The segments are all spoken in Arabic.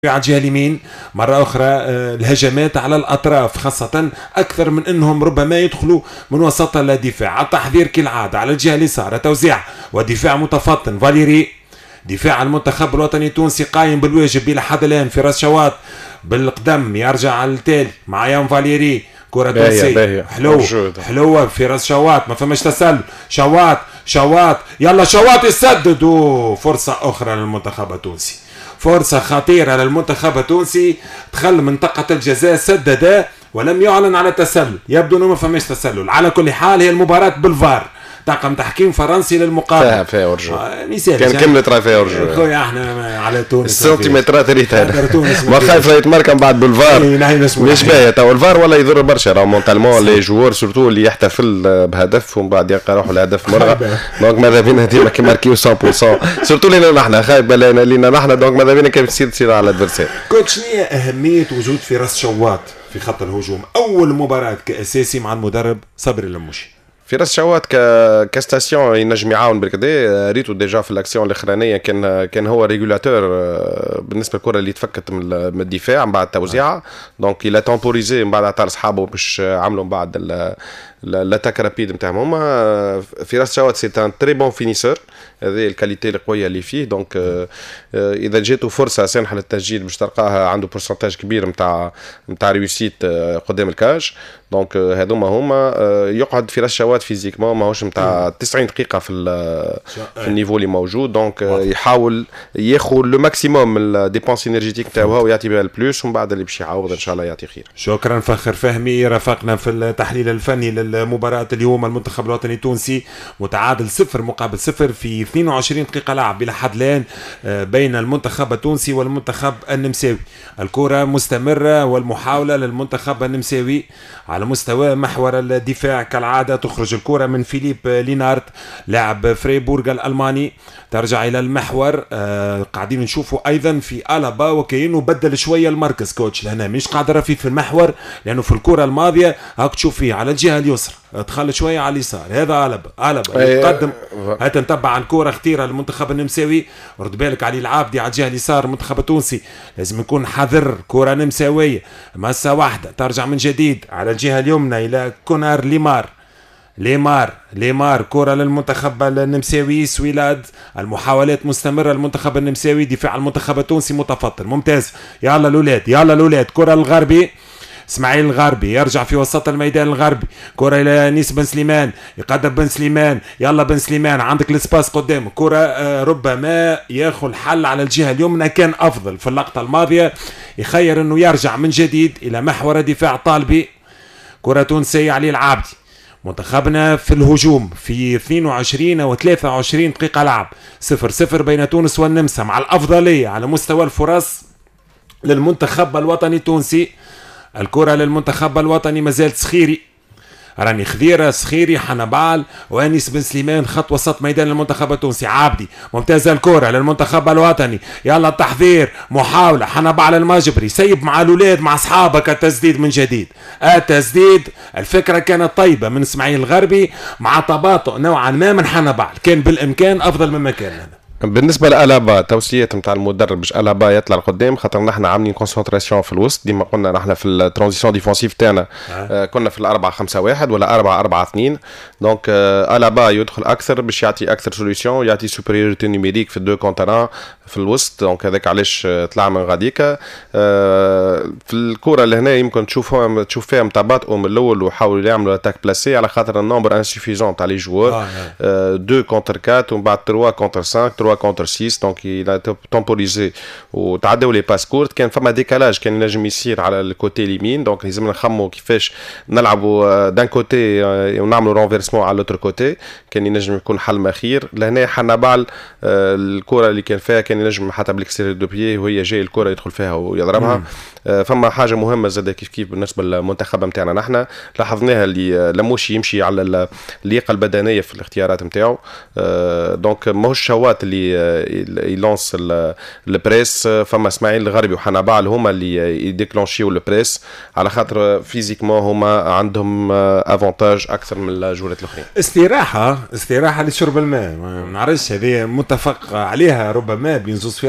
على الجهة اليمين مرة أخرى الهجمات على الأطراف خاصة أكثر من أنهم ربما يدخلوا من وسط الدفاع. على التحضير كالعادة على الجهة اليسار توزيع ودفاع متفطن. فاليري دفاع المنتخب الوطني التونسي قايم بالواجب إلى حد الآن. فراس شواط بالقدم يرجع على التالي مع يان فاليري. كرة تونسية حلوة فراس شواط ما فماش تسلل. شواط يلا شواط يسدد. فرصة أخرى للمنتخب التونسي. فرصة خطيرة للمنتخب التونسي دخل منطقة الجزاء سدد ولم يعلن على تسلل. يبدو انه ما فماش تسلل. على كل حال هي المباراة بالفار طاقم تحكيم فرنسي للمقابل. فيها ورجوع كان كملت راه فيها ورجوع خويا احنا على تونس السنتيمترات ريت هذا ما خايف يتمركم بعد بالفار مش باهي تو الفار ولا يضر برشا راه مونتالمون لي جوور سورتو اللي يحتفل بهدف ومن بعد يلقى روحه الهدف مرة دونك ماذا بينا ديما كي ماركيو 100% سورتو لينا نحن خايب لينا نحن دونك ماذا بينا كي تصير على الادفيرسير. كوتش شنو هي اهمية وجود فراس شواط في خط الهجوم اول مباراة كاساسي مع المدرب صبري الموشي؟ فراس شواط كستاسيون ينجم يعاون بالكدا ريتو ديجا في الاكسيون الاخرانيه كان هو ريغولاتور بالنسبه للكره اللي تفكت من الدفاع من بعد التوزيعه دونك الى تمبوريزي من بعد عطى لاصحابه باش عملوا من بعد لاتاك رابيد نتاعهم هما. فراس شواط سي ان تري بون فينيسور هذه الكاليتي القويه اللي فيه دونك اذا جاته فرصه سانحه للتسجيل باش تلقاه عنده بورسنتاج كبير نتاع ريوسيت قدام الكاج دونك هذوما هما. يقعد فراس شواط فيزيكمون ماهوش نتاع 90 دقيقه في النيفو اللي موجود دونك يحاول ياخذ لو ماكسيموم من الديبونس انرجيتيك تاعو ويعطي بها البلوس ومن بعد اللي باش يعوض ان شاء الله يعطي خير. شكرا فخر فهمي رافقنا في التحليل الفني للمباراة اليوم. المنتخب الوطني التونسي متعادل 0-0 في 22 دقيقة لعب إلى حد الآن بين المنتخب التونسي والمنتخب النمساوي. الكرة مستمرة والمحاولة للمنتخب النمساوي على مستوى محور الدفاع كالعادة. تخرج الكرة من فيليب لينارد لاعب فريبورغ الألماني ترجع إلى المحور. قاعدين نشوفوا أيضا في ألابا وكأنه بدل شوية المركز كوتش لهنا مش قاعد رفيق في المحور لأنه في الكرة الماضية هاك تشوف فيه على الجهة اليسرى دخل شوية على اليسار. هذا ألابا يقدم هات نتبع الكرة خطيرة للمنتخب النمساوي. رد بالك علي العابدي على الجهة اليسار المنتخب التونسي لازم يكون حذر. كرة نمساوية مسة واحدة ترجع من جديد على الجهة اليمنى إلى كونار ليمار كرة للمنتخب النمساوي. سويلاد المحاولات مستمرة للمنتخب النمساوي. دفاع المنتخب التونسي متفطن ممتاز. يلا الأولاد كرة الغربي اسماعيل الغربي يرجع في وسط الميدان الغربي. كرة إلى نيس بن سليمان يقدم بن سليمان. يلا بن سليمان عندك الاسباس قدام. كرة ربما ياخذ حل على الجهة اليمنى كان أفضل في اللقطة الماضية. يخير أنه يرجع من جديد إلى محور دفاع طالبي. كرة تونسية علي العابدي. منتخبنا في الهجوم في 22 و 23 دقيقة لعب 0-0 بين تونس والنمسا مع الأفضلية على مستوى الفرص للمنتخب الوطني التونسي. الكرة للمنتخب الوطني مازال راني خذيرة سخيري حنبال وانيس بن سليمان خط وسط ميدان المنتخب التونسي. عابدي ممتازة الكرة للمنتخب الوطني. يلا التحضير محاولة حنبال المجبري سيب مع الولاد مع اصحابك التسديد من جديد. التسديد الفكرة كانت طيبة من اسماعيل الغربي مع تباطؤ نوعا ما من حنبال كان بالامكان افضل مما كان هذا. بالنسبه لألابا توصيات نتاع المدرب باش ألابا يطلع لقدام خاطر نحن عاملين كونسنتراسيون في الوسط ديما قلنا نحن في الترانزيسيون ديفونسيف تاعنا كنا في 4-5-1 ولا 4-4-2 دونك ألابا يدخل اكثر باش يعطي اكثر سوليوشن يعطي سوبريوريتي نيميريك في الدو كونتران في الوسط دونك هذاك علاش طلع من غاديكا. في الكره لهنا يمكن تشوف فيها تباطؤ من الاول وحاولوا يعملوا اتاك بلاسي على خاطر النمبر انسوفيزون تاع لي جوار 2 كونتر 4 ومن بعد 3 كونتر 5 3 كونتر 6 دونك il a temporisé وتعداو لي باس كورت. كان فما ديكالاج كان ينجم يصير على الكوتي اليمين دونك لازمنا نخمو كيفاش نلعبوا دان كوتي ونعملوا رونفيرسمون على لوتر كوتي كان ينجم يكون حل مخير. لهنا حنبال الكره اللي كان فيها كان ينجم حتى بالاكستيريور دو بيي وهي جاي الكره يدخل فيها ويضربها. فما حاجه مهمه زاد كيف بالنسبه للمنتخب نتاعنا نحن لاحظناها اللي لموشي يمشي على اللياقه البدنيه في الاختيارات نتاعو دونك ماهوش شواط اللي يلونس البريس. فما اسماعيل الغربي وحنبال هما اللي يديكلونشيو البريس على خاطر فيزيكمون هما عندهم افونتاج اكثر من الجولات الاخرين. استراحه لشرب الماء ما نعرفش هذه متفق عليها ربما بين زوز فرق.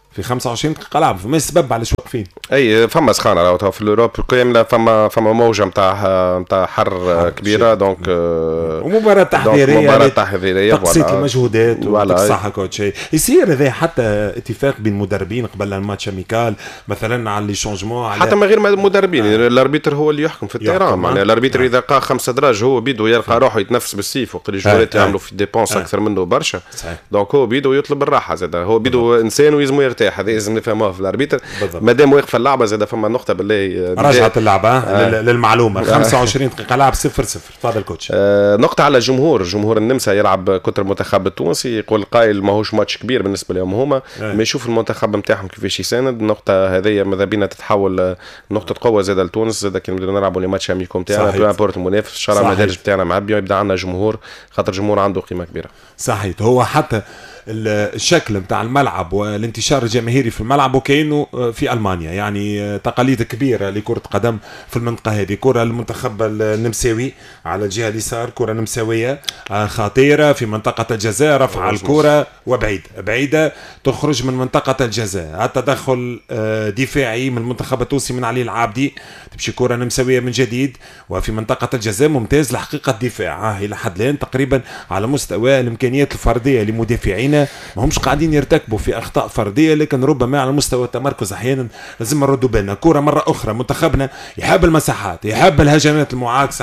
في 25 دقيقه لعب، فما سبب علاش واقفين. اي فما سخانه راهو في الاوروب كامله، فما موجه نتاع حر كبيره. دونك ومباراه تحضيريه تقسيط المجهودات وصح كل شيء يصير. هذا حتى اتفاق بين مدربين قبل الماتش اميكال مثلا على لي شونجمون، حتى من غير مدربين. الاربيتر هو اللي يحكم في التيران. معناها الاربيتر اذا قا 5 دراج هو بيدو يلقى روحه يتنفس بالسيف وقت اللي الجوارات يعملوا في ديبونس اكثر منه برشا. دونك هو بيدو يطلب الراحه زاد، هو بيدو انسان ويزمو يرتاح. هذا لازم نفهموه في الاربيتر. مادام واقف اللعبه زاد فما نقطه بالله رجعت اللعبه للمعلومه. 25 دقيقه لعب 0-0. تفضل كوتش. نقطه على جمهور النمسا يلعب كتر المنتخب التونسي. يقول قائل ماهوش ماتش كبير بالنسبه لهم هما، ما يشوف المنتخب نتاعهم كيفاش يساند. النقطه هذه ماذا بينا تتحول نقطه قوه زاد لتونس. زاد كي نبداو نلعبوا لي ماتش اميكوم تاعنا بو امبورت المنافس ان شاء الله المدارج تاعنا معبيه ويبدا عندنا جمهور، خاطر الجمهور عنده قيمه كبيره. صحيح. هو حتى الشكل نتاع الملعب والانتشار الجماهيري في الملعب وكأنه في ألمانيا، يعني تقاليد كبيرة لكرة قدم في المنطقة هذه. كرة المنتخب النمساوي على الجهة اليسار، كرة نمساوية خطيرة في منطقة الجزاء، رفع الكرة بعيدة تخرج من منطقة الجزاء. التدخل دفاعي من المنتخب التونسي من علي العابدي، تمشي كرة نمساوية من جديد وفي منطقة الجزاء. ممتاز لحقيقة الدفاع إلى حد الآن تقريبا على مستوى الإمكانيات الفردية لمدافعين ما همش قاعدين يرتكبوا في اخطاء فرديه، لكن ربما على مستوى التمركز احيانا لازم نردوا بالنا. كره مره اخرى منتخبنا يحب المساحات، يحب الهجمات المعاكسه.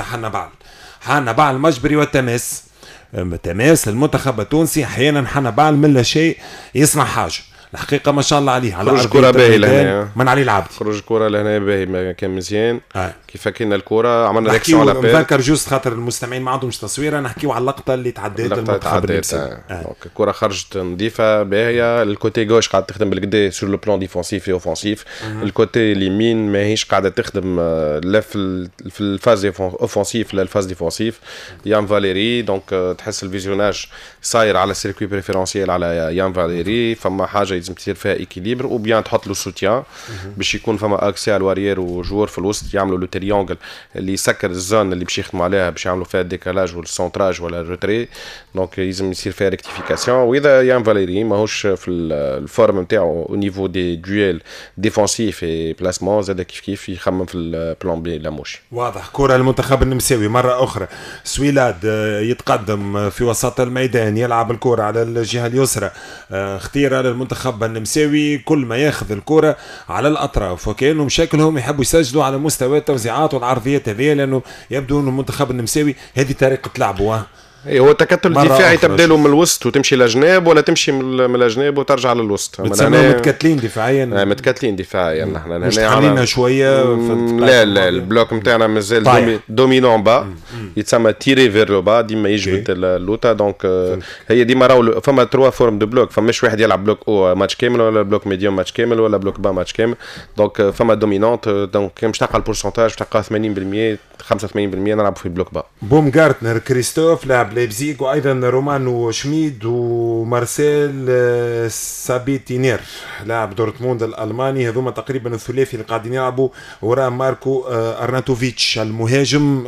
حنا بعل المجبري والتماس، تماس للمنتخب التونسي احيانا حنا بعل من لا شيء يصنع حاجه. الحقيقه ما شاء الله عليه على خرج كره باهي لهنا من علي العبد، خرج كره لهنا باهي كان مزيان. كيف كنا الكره عملنا ريكسيون على بال. نذكر جوست خاطر المستمعين ما عندهمش تصويره، نحكيو على اللقطه اللي تعدات المنتخب التونسي. الكره خرجت نظيفه باهيه. الكوتي غوش قاعد تخدم بالكدا سور لو بلان ديفونسيف اوفونسيف. الكوتي اليمين ماهيش قاعده تخدم لا في الفاز اوفونسيف لا الفاز ديفونسيف. يان فاليري دونك تحس الفيزيوناج صاير على السيركوي بريفيرونسيال على يان فاليري. فما حاجه لازم تصير فيها ايكيليبر او بيان تحط له سوتيان باش يكون فما اكسي على الوارير وجوار في الوسط يعملوا لو تريونغل اللي يسكر الزون اللي باش يخدموا عليها باش يعملوا فيها الديكالاج والسونتراج ولا الروتري. دونك لازم يصير فيها ريكتيفيكاسيون. واذا يان فاليري ماهوش في الفورم نتاعو او نيفو دي دويل ديفونسيف اي بلاسمون زاد كيف يخمم في البلان بي لاموش. واضح. كره المنتخب النمساوي مره اخرى، سويلاد يتقدم في وسط الميدان، يلعب الكره على الجهه اليسرى، اختيار للمنتخب النمساوي كل ما ياخذ الكره على الاطراف، وكانهم شكلهم يحبوا يسجلوا على مستوى التوزيعات والعرضيات هذه، لانه يبدو انه المنتخب النمساوي هذه طريقه لعبه. هو التكتل الدفاعي تبدا له من الوسط وتمشي للجناب ولا تمشي من الجناب وترجع للوسط. متكتلين دفاعيا. متكتلين دفاعيا. نحن هنا شويه لا البلوك نتاعنا مازال دومينون با، يتسمى تيري فير لو با، ديما يجبد اللوطه. دونك هي ديما راهو فما 3 فورم دو بلوك. فماش واحد يلعب بلوك او ماتش كامل ولا بلوك ميديوم ماتش كامل ولا بلوك با ماتش كامل. دونك فما دومينونت. دونك مش تلقى البورسنتاج تلقى 80% 85% نلعب في بلوك با. بومغارتنر كريستوف لاعب ليبزيغ، وايضا رومانو شميد ومارسيل سابيتينير لاعب دورتموند الالماني. هذوما تقريبا الثلاثي اللي قاعدين يلعبوا وراء ماركو ارناتوفيتش المهاجم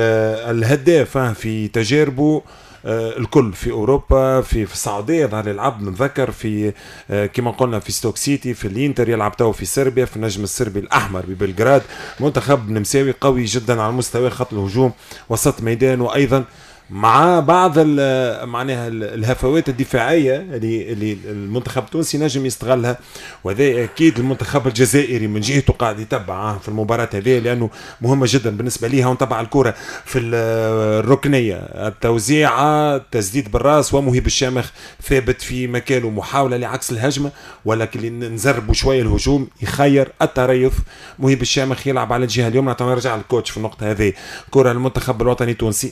الهداف في تجاربه الكل في اوروبا. في السعوديه ظهر يلعب نتذكر في كما قلنا في ستوك سيتي، في الانتر يلعب تو في صربيا في النجم الصربي الاحمر ببلغراد. منتخب نمساوي قوي جدا على مستوى خط الهجوم وسط ميدان، وايضا مع بعض معناها الهفوات الدفاعيه اللي المنتخب التونسي نجم يستغلها. وهذا اكيد المنتخب الجزائري من جهته قاعد يتبع في المباراه هذه لانه مهمه جدا بالنسبه ليها. ونتبع الكره في الركنيه، التوزيعه، تسديد بالراس، ومهيب الشامخ ثابت في مكانه، محاوله لعكس الهجمه ولكن نزربوا شويه الهجوم، يخير التريث. مهيب الشامخ يلعب على الجهه اليمنى. نرجع للكوتش في النقطه هذه. كره المنتخب الوطني التونسي،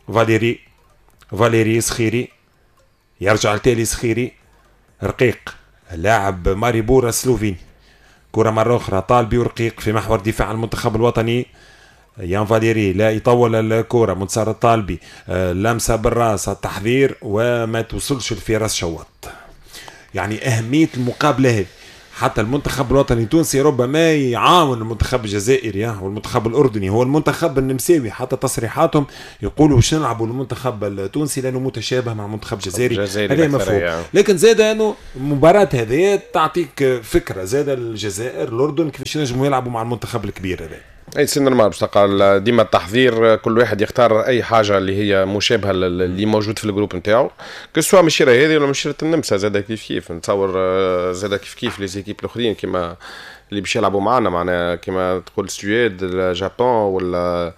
فاليري سخيري يرجع لتالي سخيري، رقيق لاعب ماريبور السلوفيني. كرة مرة أخرى طالبي ورقيق في محور دفاع المنتخب الوطني. يان فاليري لا يطول الكرة، منتصر الطالبي لمسة بالراس، التحذير وما توصلش لفراس شوط. يعني أهمية المقابلة هذه حتى المنتخب الوطني التونسي ربما يعاون المنتخب الجزائري والمنتخب الاردني. هو المنتخب النمساوي حتى تصريحاتهم يقولوا باش نلعبوا المنتخب التونسي لانه متشابه مع المنتخب الجزائري، هذا مفهوم. لكن زاد انه المباراه هذه تعطيك فكره زاد الجزائر الاردن كيفاش ينجموا يلعبوا مع المنتخب الكبير هذا. اي سي نورمال باش تلقى ديما التحضير، كل واحد يختار اي حاجه اللي هي مشابهه اللي موجود في الجروب نتاعو، كسوا مشيره هذه ولا مشيره النمسا زاد كيف نتصور زاد كيف لي زيكيب الاخرين كيما اللي باش يلعبوا معنا كيما تقول السويد اليابان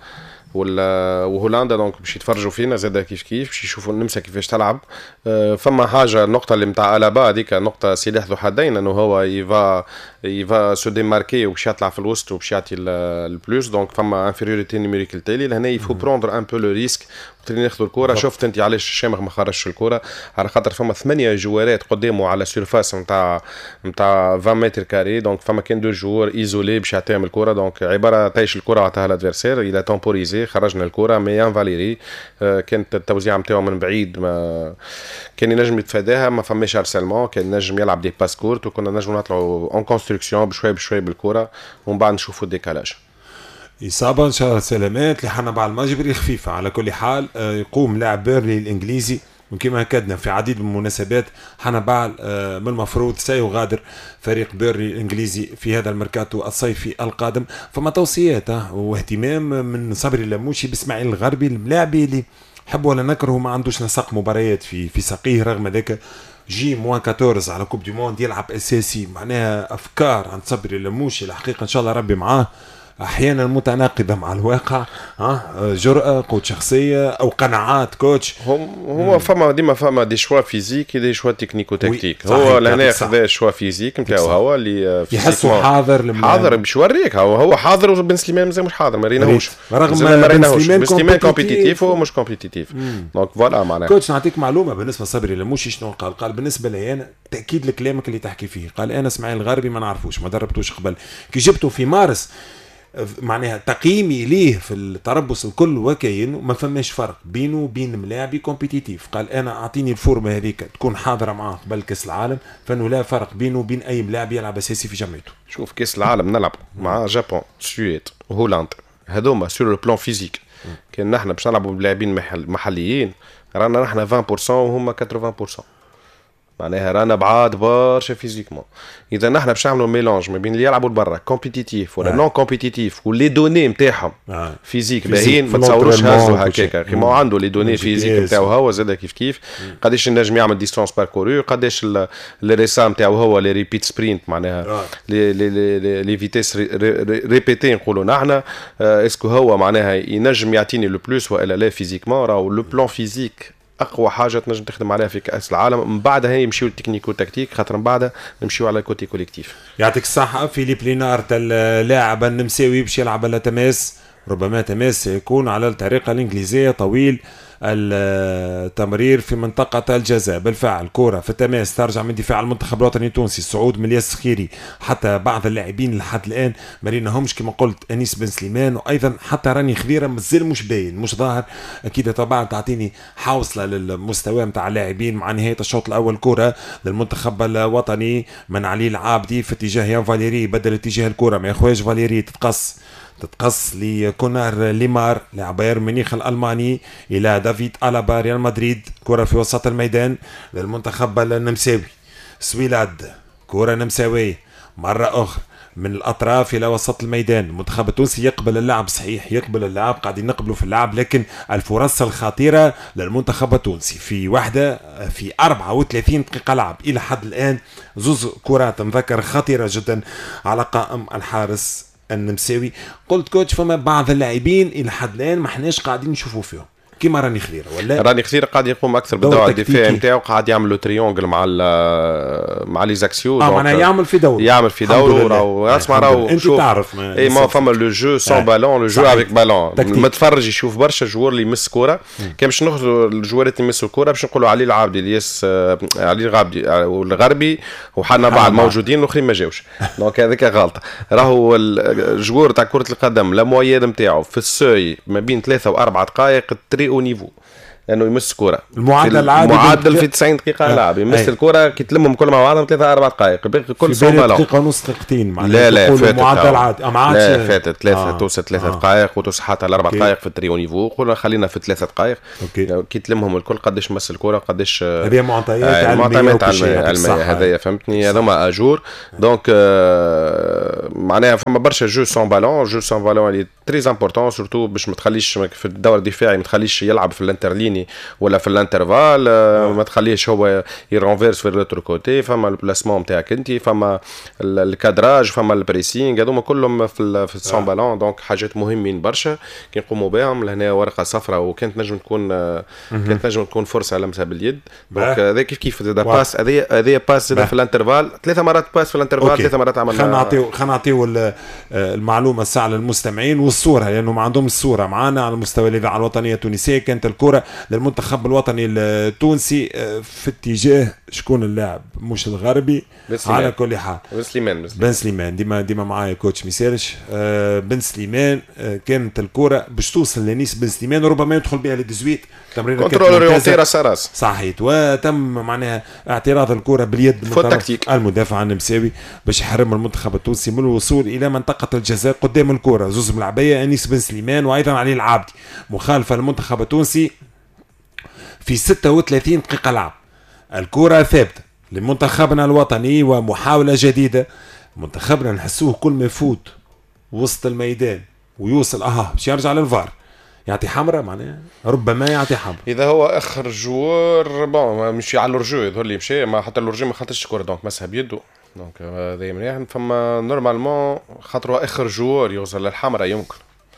وهولندا، دونك باش يتفرجوا فينا زاد كيف باش يشوفوا النمسا كيفاش تلعب. فما حاجه النقطه اللي نتاع الابا هذيك نقطه سلاح ذو حدين، انه هو يفا سو ديماركي وباش يطلع في الوسط وباش يعطي البلوس، دونك فما انفيريوريتي نيميريك التالي لهنا يفو بروندر ان بو لو ريسك ناخذوا الكره. شفت انت علاش الشامخ ما خرجش الكره؟ على خاطر فما 8 جوارات قدامه على سيرفاس نتاع 20 متر كاري، دونك فما كان دو جوار ايزولي باش يعطيهم الكره، دونك عباره تايش الكره عطاها الادفيرسير الى تمبوريزي خرجنا الكره. ميان فاليري كانت التوزيع نتاعو من بعيد ما كان ينجم يتفاداها، ما فماش ارسلمون، كان ينجم يلعب دي باس كورت وكنا نجم نطلعوا اون كونستركسيون بشوي بالكره ومن بعد نشوفوا الديكالاج. إصابة إن شاء الله سلامات لحنبال المجبري خفيفة. على كل حال يقوم لاعب بيرلي الإنجليزي وكما أكدنا في عديد من المناسبات حنبال من المفروض سيغادر فريق بيرلي الإنجليزي في هذا الميركاتو الصيفي القادم. فما توصيات واهتمام من صبري اللموشي بإسماعيل الغربي الملاعبي اللي حب ولا نكره ما عندوش نسق مباريات في ساقيه، رغم ذلك جي موان 14 على كوب دي موند يلعب أساسي. معناها أفكار عند صبري اللموشي الحقيقة إن شاء الله ربي معاه، احيانا متناقضه مع الواقع، جرأه قوه شخصيه او قناعات كوتش. هو فما ديما فما دي شوا فيزيك دي شوا تكنيكو تكتيك. هو لهنا خذا شوا فيزيك نتاعو هو اللي يحسوا حاضر باش يوريك هو حاضر، وبن سليمان مازال مش حاضر، ما ريناهوش رغم بن سليمان كومبيتيتيف هو مش كومبيتيتيف. دونك فوالا معناها كوتش نعطيك معلومه بالنسبه لصبري لموشي شنو قال بالنسبه لي انا تاكيد لكلامك اللي تحكي فيه. قال انا اسماعيل الغربي ما نعرفوش ما دربتوش قبل، كي جبته في مارس معناها تقييمي ليه في التربص الكل وكاين ما فماش فرق بينه وبين ملاعبي كومبيتيتيف. قال انا اعطيني الفورمه هذيك تكون حاضره معاه قبل كاس العالم، فانه لا فرق بينه وبين اي ملاعب يلعب اساسي في جمعيته. شوف كاس العالم نلعب مع جابون السويد وهولندا هذوما سور لو بلان فيزيك، كان نحن باش نلعبوا بلاعبين محليين رانا نحن 20% وهم 80%، معناها رانا بعاد برشا فيزيكمون. اذا نحن باش نعملوا ميلانج ما بين اللي يلعبوا برا كومبيتيتيف ولا نون كومبيتيتيف ولي دوني نتاعهم فيزيك باهين، ما تصوروش هازوا هكاكا كيما عنده لي دوني فيزيك نتاعو هو زاد كيف قداش ينجم يعمل ديستانس باركورو، قداش لي ريسام نتاعو هو لي ريبيت سبرينت معناها لي فيتيس ريبيتي نقولوا نحن اسكو هو معناها ينجم يعطيني لو بلوس والا لا فيزيكمون. راهو لو بلان فيزيك اقوى حاجه تنجم تخدم عليها في كاس العالم، من بعدها هي يمشيو للتكنيكو تكتيك، خاطر من بعدها نمشيو على الكوتي كوليكتيف. يعطيك الصحه. فيليب لينارت اللاعب النمساوي باش يلعب على تماس، ربما تماس سيكون على الطريقه الانجليزيه طويل التمرير في منطقة الجزاء. بالفعل كرة في التماس ترجع من دفاع المنتخب الوطني التونسي صعود من الياس خيري، حتى بعض اللاعبين لحد الآن ما ريناهمش كما قلت أنيس بن سليمان، وأيضا حتى راني خضيرة مازال مش باين مش ظاهر. أكيد طبعا تعطيني حوصلة للمستوى متاع اللاعبين مع نهاية الشوط الأول. كرة للمنتخب الوطني من علي العابدي في اتجاه يان فاليري، بدل اتجاه الكرة ما ياخوهاش فاليري، تتقص لكونار ليمار لاعب بايرن ميونخ الالماني الى دافيد الابا ريال مدريد. كره في وسط الميدان للمنتخب النمساوي، سويلاد كره نمساويه مره اخرى من الاطراف الى وسط الميدان. المنتخب التونسي يقبل اللعب، صحيح يقبل اللعب، قاعدين نقبلوا في اللعب، لكن الفرص الخطيره للمنتخب التونسي في واحده في 34 دقيقه لعب الى حد الان زوز كرات نذكر خطيره جدا على قائم الحارس النمساوي. قلت كوتش فما بعض اللاعبين الى حد الان ما احناش قاعدين نشوفوا فيهم كيما راني خضيره، ولا راني خضيره قاعد يقوم اكثر بالدور الدفاعي نتاعو، قاعد يعمل لو تريونغل مع لي زاكسيو، معناها يعمل في دوره راهو اسمع راهو انت تعرف اي ما فما لو جو سون بالون، لو جو افيك بالون، متفرج يشوف برشا جوار اللي يمس كوره. كان باش ناخذوا الجوارات اللي يمسوا الكوره باش نقولوا علي العابدي الياس علي الغابدي والغربي وحنا بعض موجودين والاخرين ما جاوش، دونك هذيك غلطه. راهو الجوار تاع كره القدم لا مويان نتاعو في السوي ما بين 3 و4 دقائق او نيفو انه يمس كره المعدل في 90 دقيقه لعب يمس الكره كي تلمهم كل مع بعضهم 3 4 دقائق كل سون بالون دقيقه ونص دقيقتين لا فاتت معدل عادي لا فاتت 3 توصل 3 دقائق وتوصل حتى ل 4 دقائق في التريو نيفو قلنا خلينا في 3 دقائق كي تلمهم الكل قداش مس الكره قداش هذه معطيات علميه هذايا فهمتني هذوما اجور دونك معناها فما برشا جو سون بالون اللي تري امبورطون سورتو باش ما تخليش في الدور الدفاعي ما تخليش يلعب في الانترليني ولا في الانترفال ما تخليش هو يرونفيرس في الروتر كوتي فما البلاسمون نتاعك انت فما الكادراج فما البريسينغ هذوما كلهم في السون بالون دونك حاجات مهمين برشا كي نقوموا بهم لهنا ورقه صفراء وكانت نجم تكون فرصه لمسها باليد دونك هذا كيف باس هذه باس في الانترفال 3 مرات باس في الانترفال 3 مرات عملنا خلينا نعطيو المعلومه الساعه للمستمعين والصوره لانه ما عندهم الصوره معنا على مستوى الاذاعه الوطنيه التونسيه. كانت الكره للمنتخب الوطني التونسي في اتجاه شكون اللاعب مش الغربي على كل حال بن سليمان ديما معايا كوتش ميسيرش بن سليمان كانت الكره باش توصل لنيس بن سليمان وربما يدخل بها ل18 تمريره كنترول ريونتيرا ساراس صحيح وتم معناها اعتراض الكره باليد من طرف المدافع النمساوي باش يحرم المنتخب التونسي من الوصول الى منطقه الجزاء قدام الكره زوز ملعبيه انيس بن سليمان وايضا علي العابدي مخالفه للمنتخب التونسي في 36 دقيقه لعب. الكره ثابته لمنتخبنا الوطني ومحاوله جديده منتخبنا نحسوه كل ما يفوت وسط الميدان ويوصل باش يرجع للفار يعطي حمراء معناها ربما يعطي حمراء اذا هو اخر جوار بون مش على الرجوع يظهر لي مشى ما حتى الرجوع ما خاطرش الكره دونك مسها بيده دونك هذا منيح فما نورمالمون خاطر اخر جوار يوصل للحمراء يمكن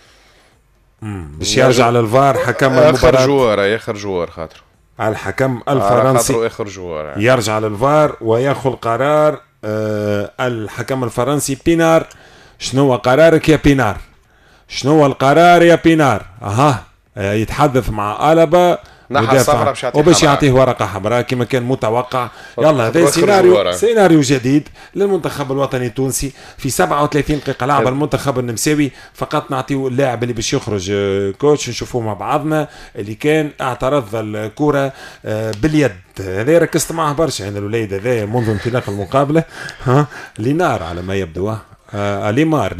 باش يرجع للفار حكم المباراة اخر جوار خاطر الحكم الفرنسي اخر جوار يعني. يرجع للفار وياخذ قرار الحكم الفرنسي بينار. شنو قرارك يا بينار؟ شنو القرار يا بينار؟ يتحدث مع ألبا وباش يعطيه ورقه حمراء كما كان متوقع. يلا هذا سيناريو جديد للمنتخب الوطني التونسي في 37 دقيقه لعب المنتخب النمساوي. فقط نعطيو اللاعب اللي باش يخرج كوتش نشوفوه مع بعضنا اللي كان اعترض الكره باليد. هذا ركزت معه برشا يعني الوليد هذا منذ انطلاق المقابله لينار على ما يبدو ليمار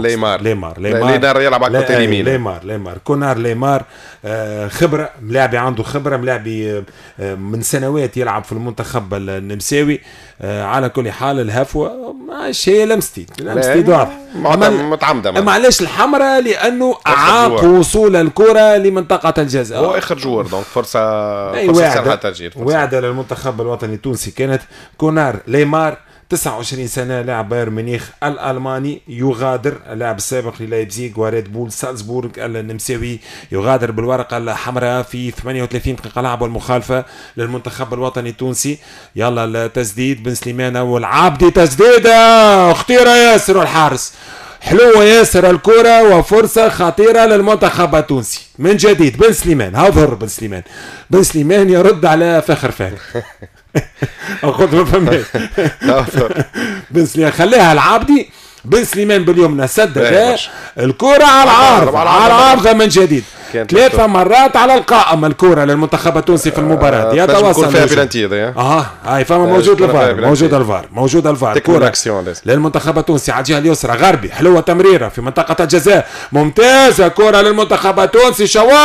يلعب على الكوتي اليمين ليمار كونار ليمار خبره ملاعبي عنده خبره ملاعبي من سنوات يلعب في المنتخب النمساوي. على كل حال الهفوه شيء لمستي ضعف متعمده معلش الحمراء لانه اعاق وصول الكره لمنطقه الجزاء هو اخر جوار دونك فرصه واعده للمنتخب الوطني التونسي كانت. كونار ليمار 29 سنة لاعب بايرن ميونخ الألماني يغادر اللاعب السابق للايبزيغ وريد بول سالزبورغ النمساوي يغادر بالورقة الحمراء في 38 دقيقة لعب والمخالفة للمنتخب الوطني التونسي. يلا التسديد بن سليمان والعابدي تسديدة خطيرة ياسر والحارس حلوة ياسر الكرة وفرصة خطيرة للمنتخب التونسي من جديد. بن سليمان هظهر بن سليمان يرد على فخر فهمي أخذ ما فهمت بن سليمان خليها العابدي بن سليمان باليمنى سدد الكرة على العارضة من جديد 3 مرات على القائم الكرة للمنتخب التونسي في المباراة يتواصل فيها بلانتي هاي فما موجود الفار كرة للمنتخب التونسي على الجهة اليسرى غربي حلوة تمريرة في منطقة الجزاء ممتازة كرة للمنتخب التونسي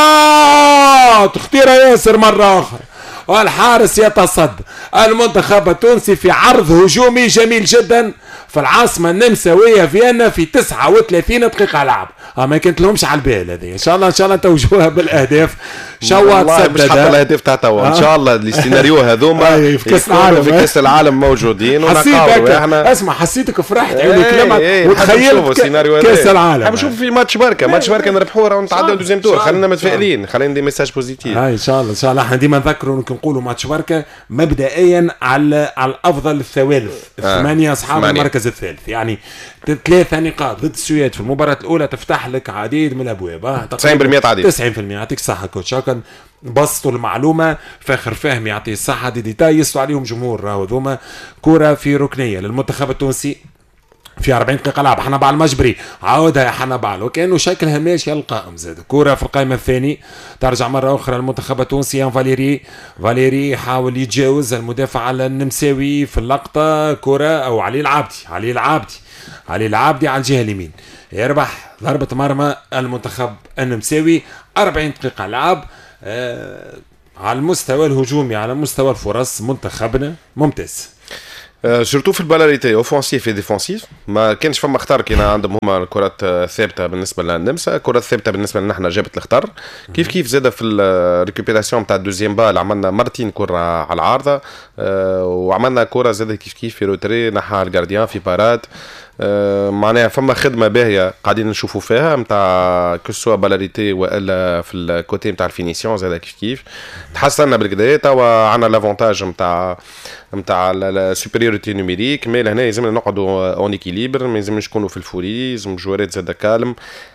شواط خطيرة ياسر مرة أخرى والحارس يتصد. المنتخب التونسي في عرض هجومي جميل جدا في العاصمة النمساوية فيينا في 39 دقيقة لعب. ما كنت لهمش على البال هذه ان شاء الله توجوها بالاهداف. شوات سدد حتى الاهداف تاع توا ان شاء الله السيناريو هذوما في كاس العالم في كاس العالم موجودين ونقاولوا احنا. اسمع حسيتك فرحت عيوني كلامك وتخيلت كاس العالم. نشوف في ماتش بركه نربحوا ونتعدوا دوزيام تور. خلينا متفائلين خلينا ندي ميساج بوزيتيف ان شاء الله احنا ديما نذكروا نقولوا ماتش بركه مبدئيا على الافضل الثوالث 8 اصحاب المركز الثالث يعني 3 نقاط ضد السويد في المباراة الأولى تفتح لك عديد من الأبواب 90% تعديل 90%. يعطيك الصحة كوتش كان بسطوا المعلومة فاخر فهم يعطي الصحة دي ديتاي يسوا عليهم جمهور راهو ذوما كرة في ركنية للمنتخب التونسي في 40 دقيقة لعب حنبال المجبري، عاودها يا حنبال وكأنه شكلها ماشي القائم زاد. كرة في القائمة الثاني ترجع مرة أخرى المنتخب التونسي. فاليري يحاول يتجاوز المدافع على النمساوي في اللقطة. كرة أو علي العابدي على الجهة اليمين يربح ضربة مرمى المنتخب النمساوي. 40 دقيقة لعب. على المستوى الهجومي على مستوى الفرص منتخبنا ممتاز. سورتو في البالاريتي اوفونسيف وديفونسيف ما كانش فما خطر كي عندهم هما الكرات ثابته بالنسبه للنمسا. الكرات ثابته بالنسبه لنا احنا جابت الخطر. كيف زاد في الريكوبيراسيون تاع الدوزيام بال عملنا مرتين كره على العارضه وعملنا كره زاد كيف في روتري نحى الجارديان في بارات. معناها فما خدمه باهيه قاعدين نشوفوا فيها نتاع كسوا بالاريتي والا في الكوتي نتاع الفينيسيون زاد كيف تحسنا بالكدا. توا عندنا لافونتاج نتاع السوبريوريتي نوميريك. مي لهنا لازمنا نقعدوا اون اكيليبر، ما لازمش نكونوا في الفوري، لازم جوارات زاد كالم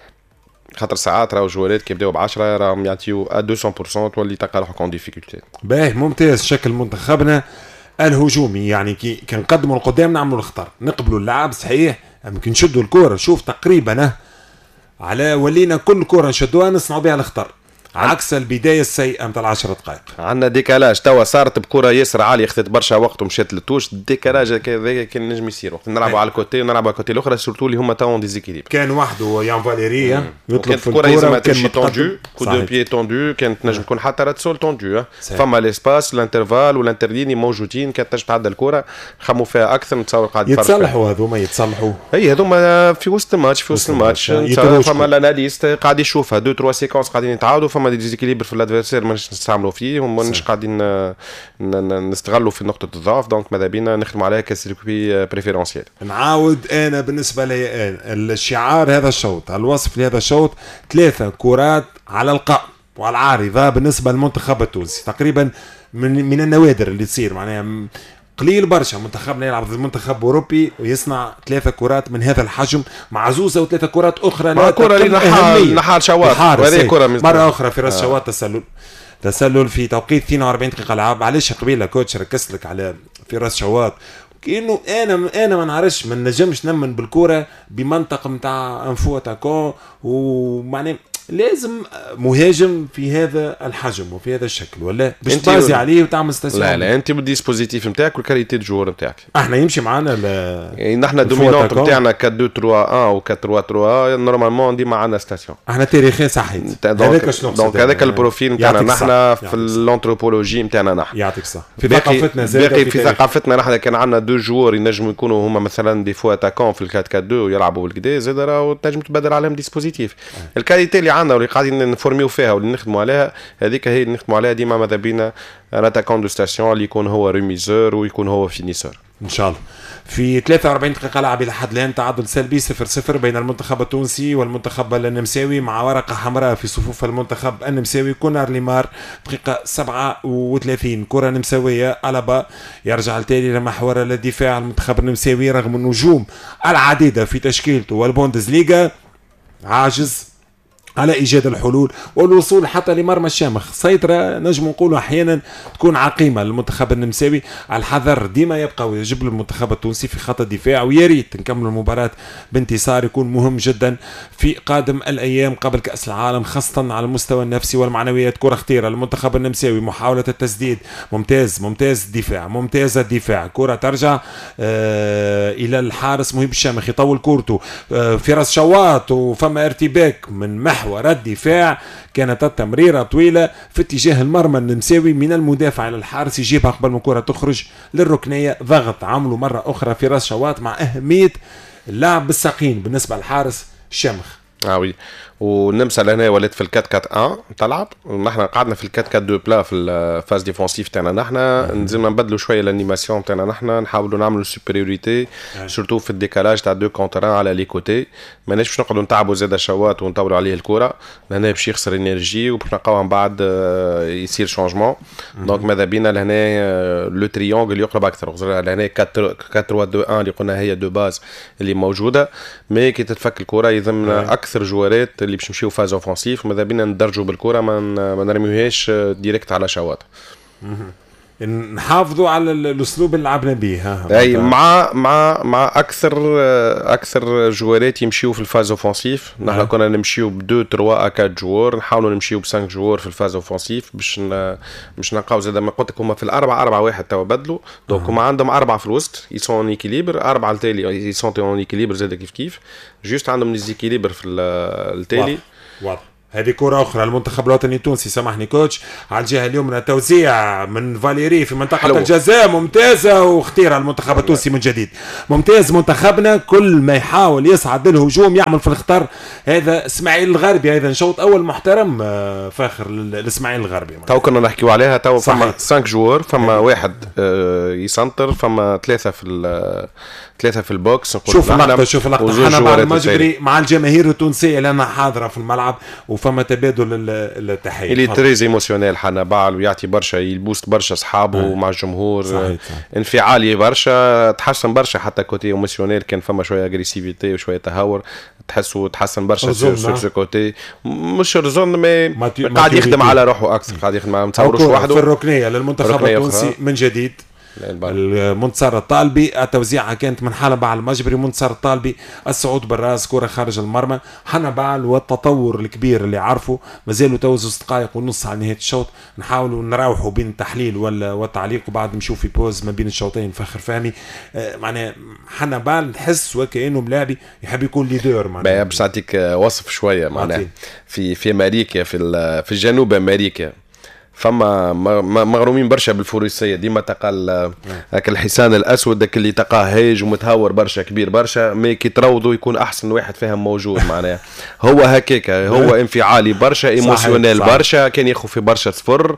خاطر ساعات راهو جوارات كي يبداو ب10 راهم يعطيو 200% تولي تلقى روحك اون ديفيكولتي. باهي ممتاز شكل منتخبنا الهجومي. يعني كي كنقدموا لقدام نعملوا الخطر نقبلوا اللعب صحيح يمكن نشدوا الكره. شوف تقريبا على ولينا كل كره نشدوها نصنعوا بها الخطر عكس البدايه السيئه نتاع 10 دقائق. عندنا ديكالاج توا صارت بكره ياسر عاليه خذت برشا وقت ومشات للتوش. ديكالاج كذا كان نجم يصير وقت نلعبوا على الكوتي ونلعبوا على الكوتي الاخرى سورتو اللي هما تاون ديزيكيليبر. كان وحده يان فاليري يطلب في الكره الكره كان توندو كو دو بيي توندو كانت نجم تكون حتى رات سول توندو. فما ليسباس الانترفال والانترليني موجودين كانت تنجم تعدى الكره خموا فيها اكثر نتصور قاعد يتصلحوا هذوما يتصلحوا. اي هذوما في وسط الماتش فما الاناليست قاعد يشوفها 2 3 سيكونس قاعدين يتعاودوا فما ديزيكيليبر في الادفيرسير ماناش نستعملوا فيه وماناش قاعدين نستغلوا في نقطه الضعف. دونك ماذا بينا نخدموا عليها كسيركوي بريفيرونسيال. نعاود انا بالنسبه لي الشعار هذا الشوط الوصف لهذا الشوط 3 كرات على القائم وعلى العارضه بالنسبه للمنتخب التونسي. تقريبا من النوادر اللي تصير معناها قليل برشا منتخبنا يلعب ضد منتخب اوروبي ويصنع 3 كرات من هذا الحجم مع زوزه و3 كرات اخرى. لا كره اللي نحال شواط وهذه كره مره اخرى في راس شواط تسلل في توقيت 42 دقيقه لعب. علاش قبيله كوتش ركز لك على في راس شواط كأنه انا ما نعرفش ما نجمش نمن بالكره بمنطق نتاع انفو اتاكون ومعنى لازم مهاجم في هذا الحجم وفي هذا الشكل ولا باش تبازي عليه وتعمل ستاسيون. لا انت بالديسبوزيتيف نتاعك والكاليتي دو جوور نتاعك احنا يمشي معنا يعني نحن دومينونت نتاعنا 4 2 3 1 و 4 3 3 نورمالمون ديما عندنا ستاسيون. احنا تاريخيا صحيت هذاك شنو دونك هذاك البروفيل نتاعنا نحن في الانثروبولوجي نتاعنا نحن يعطيك صح. في ثقافتنا زاد في ثقافتنا نحن كان عندنا 2 جوور ينجموا يكونوا هما مثلا دي فوا اتاكون في ال 4 4 2 ويلعبوا بالكدا زاد راهو تنجم تبدل عليهم ديسبوزيتيف. الكاليتي اللي عندنا واللي قاعدين نفورميو فيها واللي نخدموا عليها هذيك هي اللي نخدموا عليها ديما. ماذا بينا ان اتاكون دو ستاسيون اللي يكون هو ريميزور ويكون هو فينيسور ان شاء الله. في 43 دقيقة لعب إلى حد الآن تعادل سلبي 0-0 بين المنتخب التونسي والمنتخب النمساوي مع ورقة حمراء في صفوف المنتخب النمساوي. كونار ليمار دقيقة 37 كرة نمساوية ألابا يرجع التالي لمحور الدفاع المنتخب النمساوي رغم النجوم العديدة في تشكيلته والبوندسليغا عاجز على إيجاد الحلول والوصول حتى لمرمى الشامخ. سيطرة نجم نقول أحيانا تكون عقيمة للمنتخب النمساوي. الحذر ديما يبقى ويجب للمنتخب التونسي في خط الدفاع ويا ريت نكمل المباراة بانتصار يكون مهم جدا في قادم الأيام قبل كأس العالم خاصة على المستوى النفسي والمعنويات. كرة خطيرة للمنتخب النمساوي محاولة التسديد ممتاز الدفاع ممتاز الدفاع. كرة ترجع إلى الحارس مهيب الشامخ يطول كورته في راس شواط وفما ارتباك من محور الدفاع. كانت التمريرة طويلة في اتجاه المرمى النمساوي من المدافع إلى الحارس يجيبها قبل ما الكرة تخرج للركنية. ضغط عملوا مرة أخرى في راس شواط مع أهمية اللعب بالساقين بالنسبة للحارس الشامخ. وي والنمسا لهنا ولات في الكات كات 1 تلعب ونحن قعدنا في الكات كات 2 بلا في الفاز ديفونسيف تاعنا. نحن نزلنا نبدلوا شويه الانيماسيون تاعنا نحن نحاولوا نعملوا سوبريوريتي سورتو في الديكالاج تاع 2 كونتر 1 على لي كوتي. ماناش باش نقعدوا نتعبوا زاد الشوات ونطولوا عليه الكره لهنا باش يخسر انرجي وباش نلقاو من بعد يصير شونجمون. دونك ماذا بينا لهنا لو تريونغل يقرب اكثر لهنا 4 3 2 1 اللي قلنا هي دو باز اللي موجوده. مي كي تتفك الكره يلزمنا اكثر جوارات اللي باش نمشيو فاز اوفنسيف. ماذا بينا ندرجوا بالكره ما نرميوهاش ديريكت على شواط. نحافظوا على الاسلوب اللي لعبنا به. اي مع اكثر جوارات يمشيو في الفاز اوفنسيف. نحن كنا نمشيو ب 2 3 4 جوار، نحاولوا نمشيو ب 5 جوار في الفاز اوفنسيف باش نلقاو زاد ما قلت لك هما في الاربعه 4-1 توا بدلوا. دونك هما عندهم 4 في الوسط يسون ايكيليبر، 4 التالي يسون اون ايكيليبر زاد كيف جوست عندهم ديزيكيليبر في التالي. واضح. هذه كرة أخرى المنتخب الوطني التونسي. سامحني كوتش، على الجهة اليمنى توزيع من فاليري في منطقة الجزاء ممتازة واختيرها المنتخب التونسي من جديد. ممتاز منتخبنا، كل ما يحاول يصعد للهجوم يعمل في الخطر. هذا اسماعيل الغربي أيضا شوط أول محترم فاخر لإسماعيل الغربي. تو كنا نحكيو عليها. تو فما 5 جوار، فما واحد يسنتر، فما 3 في البوكس. شوف اللقطة حنا بعد المجبري مع الجماهير التونسية لأنها حاضرة في الملعب وفما تبادل التحية. اللي تريز ايموشنيل حنبال ويعطي برشا، يلبوست برشا اصحابه مع الجمهور. صحيح. انفعالي برشا، تحسن برشا حتى كوتي ايموشنيل. كان فما شويه اغريسيفيتي وشويه تهور، تحسوا تحسن برشا سو كوتي. مش رزون مي قاعد يخدم على روحه اكثر، قاعد يخدم على متصورش وحده. في الركنيه للمنتخب التونسي من جديد المنتصر الطالبي. التوزيعة كانت من حنبال المجبري، منتصر الطالبي الصعود بالراس، كرة خارج المرمى. حنبال والتطور الكبير اللي عرفه مازالوا توزوا دقائق ونص على نهاية الشوط. نحاولوا نراوحوا بين التحليل والتعليق وبعد نشوف في بوز ما بين الشوطين. فخر فهمي معناه حنبال نحس وكأنه ملاعبي يحب يكون ليدر. معناه باش نعطيك وصف شوية معناه في أمريكا، في جنوب أمريكا فما مغرومين برشا بالفروسيه. ديما تقال هاك الحصان الاسود داك اللي تقاه هايج ومتهور برشا كبير برشا، مي كي تروضوا يكون احسن واحد فيهم موجود. معناها هو هكاك، هو انفعالي برشا، ايموشنال برشا، كان ياخذ في برشا صفر،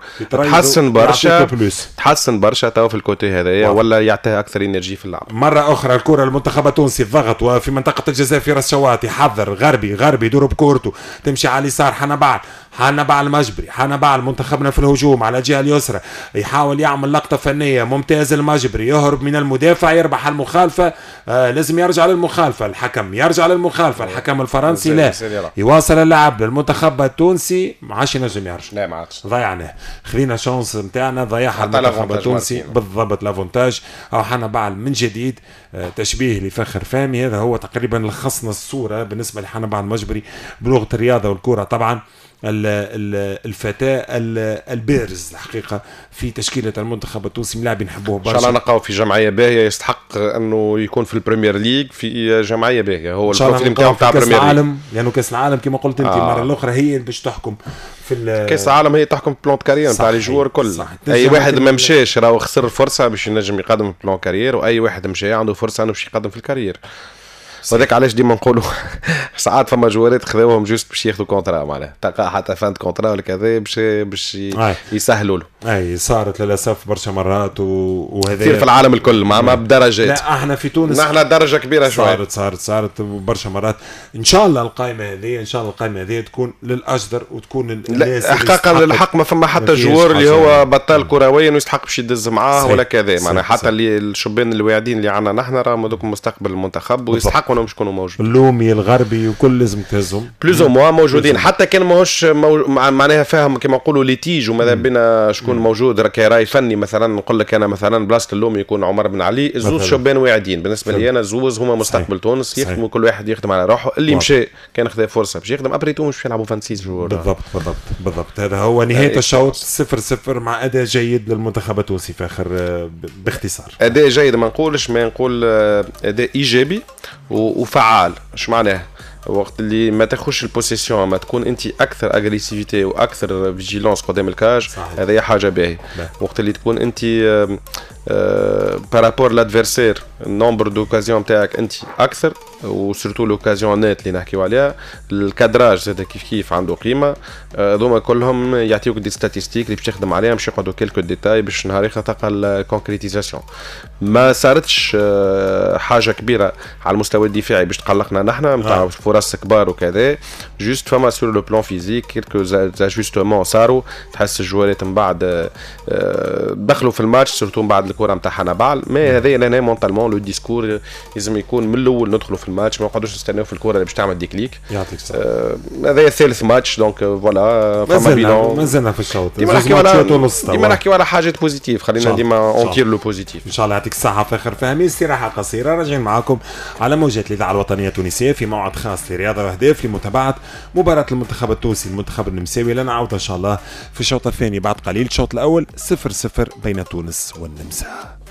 تحسن برشا تو في الكوتي هذايا، ولا يعطيها اكثر انرجي في اللعب. مره اخرى الكره المنتخب التونسي الضغط وفي منطقه الجزاء في راس شواتي، حذر غربي يدور بكورته، تمشي على اليسار حنبال المجبري، حنبال منتخبنا في الهجوم على الجهه اليسرى يحاول يعمل لقطه فنيه ممتازه. المجبري يهرب من المدافع، يربح المخالفه، لازم يرجع للمخالفه، الحكم يرجع للمخالفه، الحكم الفرنسي لا يواصل اللعب للمنتخب التونسي، ما عادش ينجم يرجع. لا ما عادش، ضيعناه، خذينا شانس نتاعنا ضيعها المنتخب التونسي بالضبط. لافونتاج او حنبال من جديد. تشبيه لفخر فهمي، هذا هو تقريبا لخصنا الصوره بالنسبه لحنبال المجبري بلغه الرياضه والكره. طبعا الفتاة البارز الحقيقة في تشكيلة المنتخب التونسي، ملاعب نحبوه برشا. إن شاء الله نلقاو في جمعية باهية، يستحق أنه يكون في البريمير ليج، في جمعية باهية. هو البروفيل نتاعو تاع كأس العالم، لأنه كأس العالم كما قلت أنت المرة الأخرى هي باش تحكم في كأس العالم، هي تحكم بلان كارير نتاع لي جوار كل. أي واحد ما مشاش راهو خسر فرصة باش ينجم يقدم بلان كارير، وأي واحد مشى عنده فرصة أنه باش يقدم في الكارير. وذاك علاش ديما نقولوا ساعات فما جوارات خذاوهم جوست باش ياخذوا كونترا، معناها تلقى حتى فانت كونترا ولا كذا باش يسهلوا له. اي صارت للاسف برشا مرات وهذا كثير في العالم الكل ما بدرجات. لا احنا في تونس نحن درجه كبيره شويه. صارت برشا مرات. ان شاء الله القائمه هذه تكون للاجدر وتكون لا حقيقه الحق ما فما حتى جوار اللي هو بطل كرويا ويستحق باش يدز معاه ولا كذا، معناها حتى اللي الشبان الواعدين اللي عندنا نحن راهم هذوك مستقبل المنتخب ويستحقوا انهم يكونوا موجودين. اللومي الغربي وكل لازم تهزهم بلوز او موا موجودين، حتى كان ماهوش معناها فاهم كما نقولوا ليتيج وماذا بينا شكون موجود راي فني. مثلا نقول لك انا مثلا بلاصه اللومي يكون عمر بن علي، الزوز شبان واعدين بالنسبه لي انا، الزوز هما مستقبل تونس، يخدموا كل واحد يخدم على روحه. اللي مشى كان خذا فرصه باش يخدم ابريتو مش يلعبوا 26 جوار. بالضبط هذا هو نهايه الشوط 0-0 مع اداء جيد للمنتخب التونسي. فاخر باختصار اداء جيد، ما نقولش، ما نقول اداء ايجابي وفعال. ايش معناه؟ وقت اللي ما تاخذش البوسيسيون، ما تكون انت اكثر اغريسيفيتي واكثر فيجيلانس قدام الكاج، هذا حاجه باهيه. وقت اللي تكون انت بارابور لادفيرسير النومبر دوكازيون نتاعك انت اكثر، وسورتو لوكازيون نت اللي نحكيو عليها، الكادراج زاد كيف عنده قيمه. هذوما كلهم يعطيوك دي ستاتيستيك اللي باش تخدم عليهم، باش يقعدوا كيلكو ديتاي باش نهار اخر تلقى الكونكريتيزاسيون. ما صارتش حاجه كبيره على المستوى الدفاعي باش تقلقنا نحن نتاع فرص كبار وكذا، جوست فما سور لو بلان فيزيك كيلكو زاجوستمون صاروا. تحس الجوارات من بعد دخلوا في الماتش، سورتو من بعد الكره نتاعها نبعل ما هذا لنا مونتالمون لو ديسكور لازم يكون من الاول ندخلوا في الماتش ما نقعدوش نستناو في الكره اللي باش تعمل ديكليك. يعطيك الصحه. هذا ثالث ماتش دونك فوالا ما زلنا في الشوط ديما نحكيو على حاجات بوزيتيف خلينا ديما اونتير لو بوزيتيف ان شاء الله. يعطيك الصحه فاخر فهمي. استراحه قصيره راجعين معاكم على موجات الاذاعه الوطنيه التونسيه في موعد خاص لرياضه واهداف لمتابعه مباراه المنتخب التونسي المنتخب النمساوي. لنا عوده ان شاء الله في الشوط الثاني بعد قليل. الشوط الاول 0-0 بين تونس والنمسا.